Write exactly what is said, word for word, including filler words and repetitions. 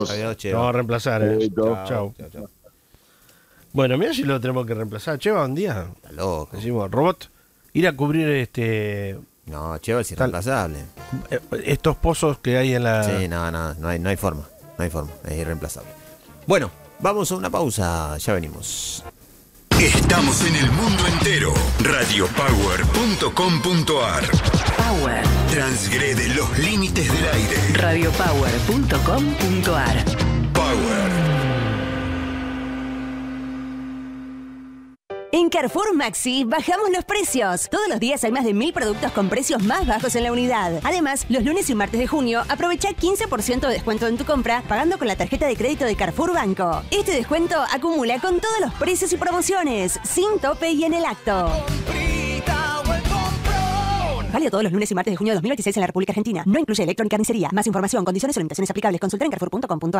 Adiós, Cheva. Lo vamos a reemplazar, eh. Chau, Chau. Chau, chau. Bueno, mira si lo tenemos que reemplazar. Cheva, un día. Está loco. Decimos, robot, ir a cubrir este No, Cheva es Tal- irreemplazable. eh, estos pozos que hay en la. Sí, no, no, no hay, no hay forma. No hay forma, es irreemplazable. Bueno, vamos a una pausa, ya venimos. Estamos en el mundo entero. radio power punto com punto a r. Power. Transgrede los límites del aire. radio power punto com punto a r. Power. En Carrefour Maxi bajamos los precios. Todos los días hay más de mil productos con precios más bajos en la unidad. Además, los lunes y martes de junio aprovecha quince por ciento de descuento en tu compra pagando con la tarjeta de crédito de Carrefour Banco. Este descuento acumula con todos los precios y promociones, sin tope y en el acto. Válido todos los lunes y martes de junio de dos mil veintiséis en la República Argentina. No incluye electrónica ni carnicería. Más información, condiciones o limitaciones aplicables. Consultar en carrefour punto com punto a r.